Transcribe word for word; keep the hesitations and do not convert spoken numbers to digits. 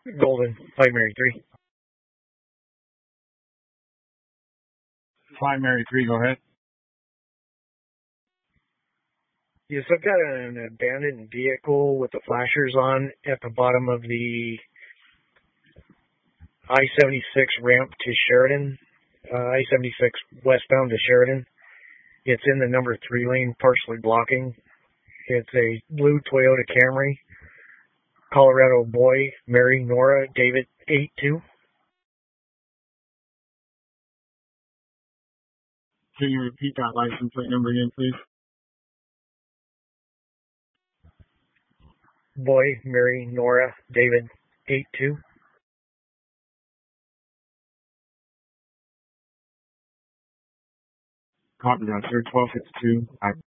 Golden, Primary three. Primary three, go ahead. Yes, I've got an abandoned vehicle with the flashers on at the bottom of the I seventy-six ramp to Sheridan, uh, I seventy-six westbound to Sheridan. It's in the number three lane, partially blocking. It's a blue Toyota Camry, Colorado boy, Mary Nora David eight two. Can you repeat that license plate number again, please? Boy, Mary Nora David eight two. Copy that, sir. twelve fifty-two.